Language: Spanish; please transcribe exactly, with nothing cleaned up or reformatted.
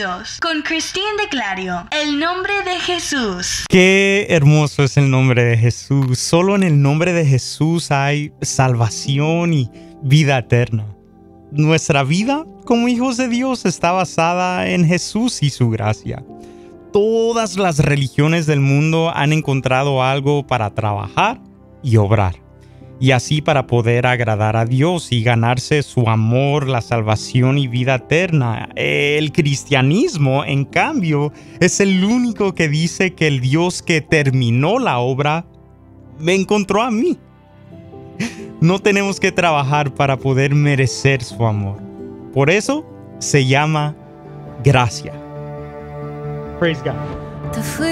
Bienvenidos con Christine de Clario, el nombre de Jesús. Qué hermoso es el nombre de Jesús. Solo en el nombre de Jesús hay salvación y vida eterna. Nuestra vida como hijos de Dios está basada en Jesús y su gracia. Todas las religiones del mundo han encontrado algo para trabajar y obrar, y así para poder agradar a Dios y ganarse su amor, la salvación y vida eterna. El cristianismo, en cambio, es el único que dice que el Dios que terminó la obra me encontró a mí. No tenemos que trabajar para poder merecer su amor. Por eso se llama gracia. Praise God.